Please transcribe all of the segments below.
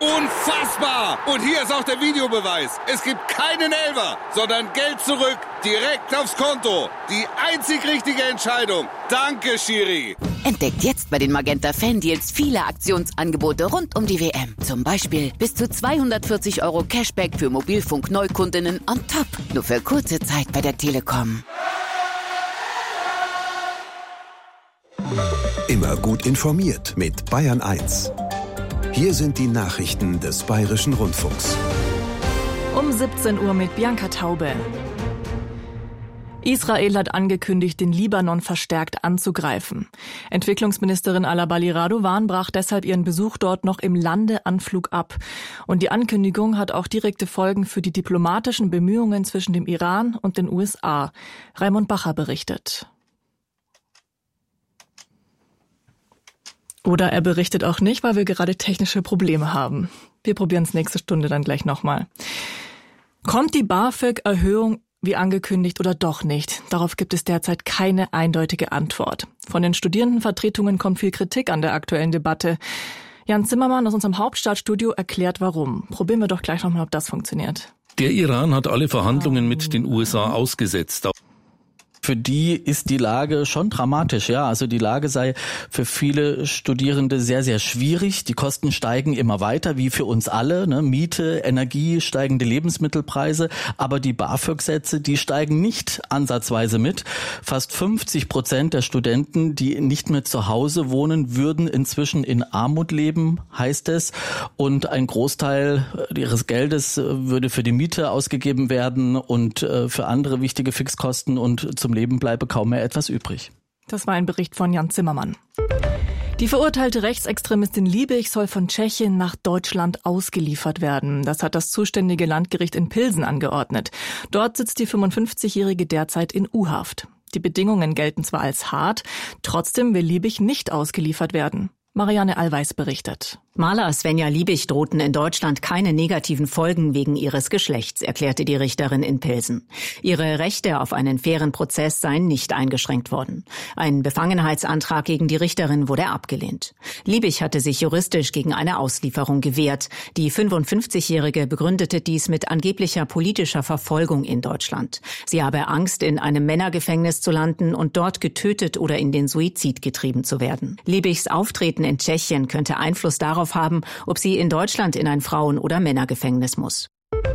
Unfassbar! Und hier ist auch der Videobeweis. Es gibt keinen Elfer, sondern Geld zurück, direkt aufs Konto. Die einzig richtige Entscheidung. Danke, Schiri. Entdeckt jetzt bei den Magenta Fan-Deals viele Aktionsangebote rund um die WM. Zum Beispiel bis zu 240 € Cashback für Mobilfunk-Neukundinnen on top. Nur für kurze Zeit bei der Telekom. Immer gut informiert mit Bayern 1. Hier sind die Nachrichten des Bayerischen Rundfunks. Um 17 Uhr mit Bianca Taube. Israel hat angekündigt, den Libanon verstärkt anzugreifen. Entwicklungsministerin Alabali Radovan brach deshalb ihren Besuch dort noch im Landeanflug ab. Und die Ankündigung hat auch direkte Folgen für die diplomatischen Bemühungen zwischen dem Iran und den USA. Raimund Bacher berichtet. Oder er berichtet auch nicht, weil wir gerade technische Probleme haben. Wir probieren es nächste Stunde dann gleich nochmal. Kommt die BAföG-Erhöhung wie angekündigt oder doch nicht? Darauf gibt es derzeit keine eindeutige Antwort. Von den Studierendenvertretungen kommt viel Kritik an der aktuellen Debatte. Jan Zimmermann aus unserem Hauptstadtstudio erklärt warum. Probieren wir doch gleich nochmal, ob das funktioniert. Der Iran hat alle Verhandlungen mit den USA ausgesetzt. Für die ist die Lage schon dramatisch, ja. Also die Lage sei für viele Studierende sehr, sehr schwierig. Die Kosten steigen immer weiter, wie für uns alle, ne? Miete, Energie, steigende Lebensmittelpreise. Aber die BAföG-Sätze, die steigen nicht ansatzweise mit. Fast 50% der Studenten, die nicht mehr zu Hause wohnen, würden inzwischen in Armut leben, heißt es. Und ein Großteil ihres Geldes würde für die Miete ausgegeben werden und für andere wichtige Fixkosten, und zum Leben bleibe kaum mehr etwas übrig. Das war ein Bericht von Jan Zimmermann. Die verurteilte Rechtsextremistin Liebig soll von Tschechien nach Deutschland ausgeliefert werden. Das hat das zuständige Landgericht in Pilsen angeordnet. Dort sitzt die 55-Jährige derzeit in U-Haft. Die Bedingungen gelten zwar als hart, trotzdem will Liebig nicht ausgeliefert werden. Marianne Allweis berichtet. Maler Svenja Liebig drohten in Deutschland keine negativen Folgen wegen ihres Geschlechts, erklärte die Richterin in Pilsen. Ihre Rechte auf einen fairen Prozess seien nicht eingeschränkt worden. Ein Befangenheitsantrag gegen die Richterin wurde abgelehnt. Liebig hatte sich juristisch gegen eine Auslieferung gewehrt. Die 55-Jährige begründete dies mit angeblicher politischer Verfolgung in Deutschland. Sie habe Angst, in einem Männergefängnis zu landen und dort getötet oder in den Suizid getrieben zu werden. Liebigs Auftreten in Tschechien könnte Einfluss darauf haben, ob sie in Deutschland in ein Frauen- oder Männergefängnis muss.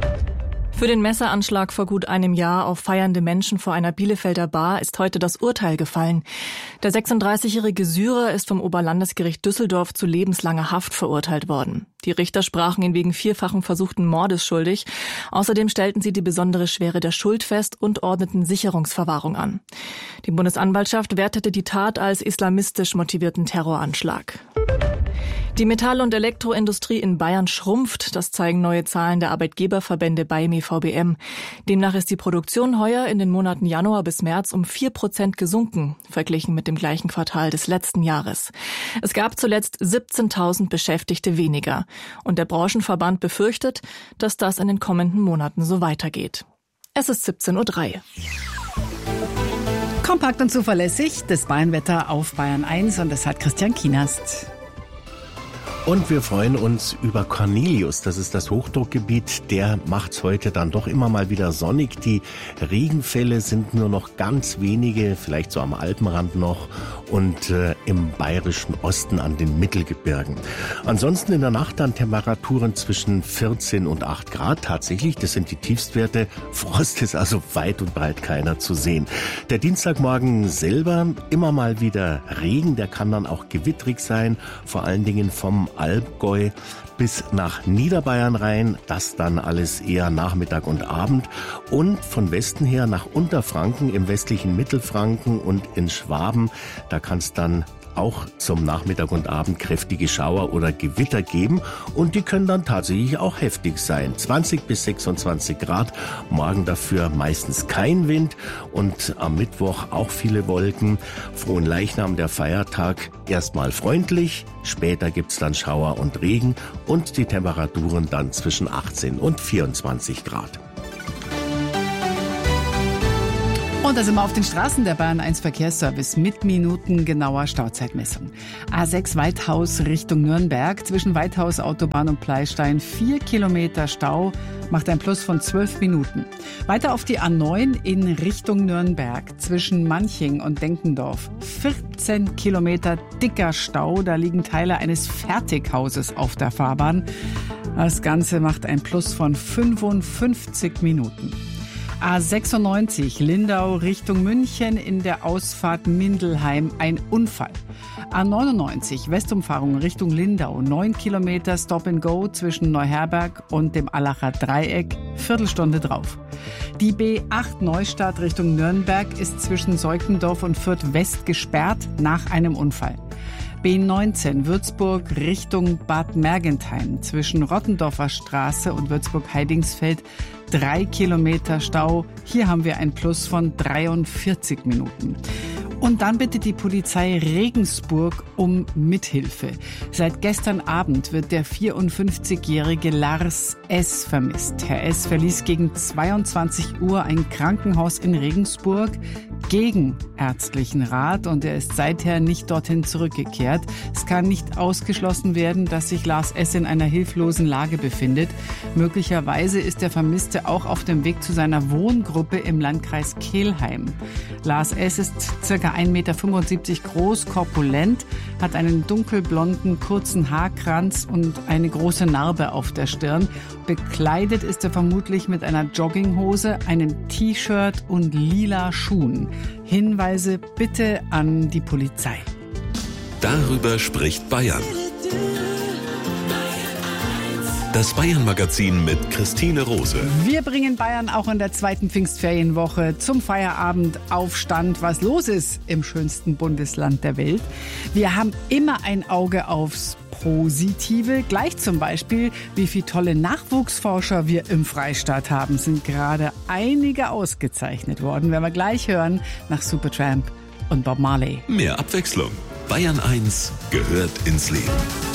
Für den Messeranschlag vor gut einem Jahr auf feiernde Menschen vor einer Bielefelder Bar ist heute das Urteil gefallen. Der 36-jährige Syrer ist vom Oberlandesgericht Düsseldorf zu lebenslanger Haft verurteilt worden. Die Richter sprachen ihn wegen vierfachen versuchten Mordes schuldig. Außerdem stellten sie die besondere Schwere der Schuld fest und ordneten Sicherungsverwahrung an. Die Bundesanwaltschaft wertete die Tat als islamistisch motivierten Terroranschlag. Die Metall- und Elektroindustrie in Bayern schrumpft. Das zeigen neue Zahlen der Arbeitgeberverbände BAIME VBM. Demnach ist die Produktion heuer in den Monaten Januar bis März um 4% gesunken, verglichen mit dem gleichen Quartal des letzten Jahres. Es gab zuletzt 17.000 Beschäftigte weniger. Und der Branchenverband befürchtet, dass das in den kommenden Monaten so weitergeht. Es ist 17:03 Uhr. Kompakt und zuverlässig, das Bayernwetter auf Bayern 1, und das hat Christian Kienast. Und wir freuen uns über Cornelius. Das ist das Hochdruckgebiet. Der macht's heute dann doch immer mal wieder sonnig. Die Regenfälle sind nur noch ganz wenige, vielleicht so am Alpenrand noch und im bayerischen Osten an den Mittelgebirgen. Ansonsten in der Nacht dann Temperaturen zwischen 14 und 8 Grad. Tatsächlich, das sind die Tiefstwerte. Frost ist also weit und breit keiner zu sehen. Der Dienstagmorgen selber immer mal wieder Regen. Der kann dann auch gewittrig sein, vor allen Dingen vom Allgäu bis nach Niederbayern rein, das dann alles eher Nachmittag und Abend, und von Westen her nach Unterfranken, im westlichen Mittelfranken und in Schwaben, da kann es dann auch zum Nachmittag und Abend kräftige Schauer oder Gewitter geben, und die können dann tatsächlich auch heftig sein. 20 bis 26 Grad, morgen dafür meistens kein Wind und am Mittwoch auch viele Wolken. Frohen Leichnam, der Feiertag, erstmal freundlich, später gibt's dann Schauer und Regen und die Temperaturen dann zwischen 18 und 24 Grad. Und da sind wir auf den Straßen. Der Bayern 1 Verkehrsservice mit minutengenauer Stauzeitmessung. A6 Weithaus Richtung Nürnberg. Zwischen Weithaus, Autobahn und Pleistein 4 Kilometer Stau. Macht ein Plus von 12 Minuten. Weiter auf die A9 in Richtung Nürnberg. Zwischen Manching und Denkendorf. 14 Kilometer dicker Stau. Da liegen Teile eines Fertighauses auf der Fahrbahn. Das Ganze macht ein Plus von 55 Minuten. A96 Lindau Richtung München in der Ausfahrt Mindelheim ein Unfall. A99 Westumfahrung Richtung Lindau 9 Kilometer Stop and Go zwischen Neuherberg und dem Allacher Dreieck, Viertelstunde drauf. Die B8 Neustadt Richtung Nürnberg ist zwischen Seukendorf und Fürth West gesperrt nach einem Unfall. B19 Würzburg Richtung Bad Mergentheim zwischen Rottendorfer Straße und Würzburg-Heidingsfeld 3 Kilometer Stau. Hier haben wir ein Plus von 43 Minuten. Und dann bittet die Polizei Regensburg um Mithilfe. Seit gestern Abend wird der 54-jährige Lars S. vermisst. Herr S. verließ gegen 22 Uhr ein Krankenhaus in Regensburg gegen ärztlichen Rat und er ist seither nicht dorthin zurückgekehrt. Es kann nicht ausgeschlossen werden, dass sich Lars S. in einer hilflosen Lage befindet. Möglicherweise ist der Vermisste auch auf dem Weg zu seiner Wohngruppe im Landkreis Kelheim. Lars S. ist ca. 1,75 Meter groß, korpulent, hat einen dunkelblonden, kurzen Haarkranz und eine große Narbe auf der Stirn. Bekleidet ist er vermutlich mit einer Jogginghose, einem T-Shirt und lila Schuhen. Hinweise bitte an die Polizei. Darüber spricht Bayern. Das Bayern-Magazin mit Christine Rose. Wir bringen Bayern auch in der zweiten Pfingstferienwoche zum Feierabend auf Stand, was los ist im schönsten Bundesland der Welt. Wir haben immer ein Auge aufs Positive. Gleich zum Beispiel, wie viele tolle Nachwuchsforscher wir im Freistaat haben, sind gerade einige ausgezeichnet worden. Werden wir gleich hören nach Supertramp und Bob Marley. Mehr Abwechslung. Bayern 1 gehört ins Leben.